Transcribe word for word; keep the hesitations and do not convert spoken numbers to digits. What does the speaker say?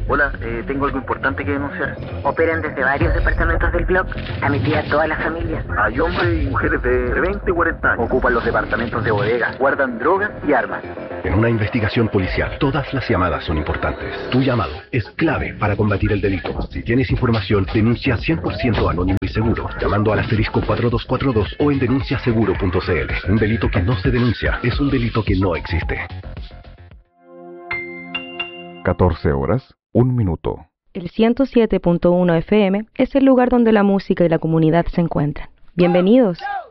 Hola, eh, tengo algo importante que denunciar. Operan desde varios departamentos del blog, a mi tía toda la familia. Hay hombres y mujeres de veinte y cuarenta años. Ocupan los departamentos de bodega, guardan drogas y armas. En una investigación policial, todas las llamadas son importantes. Tu llamado es clave para combatir el delito. Si tienes información, denuncia cien por ciento anónimo y seguro, llamando al asterisco cuatro dos cuatro dos o en denuncia seguro punto c l. Un delito que no se denuncia es un delito que no existe. catorce horas, un minuto. El ciento siete punto uno F M es el lugar donde la música y la comunidad se encuentran. Bienvenidos.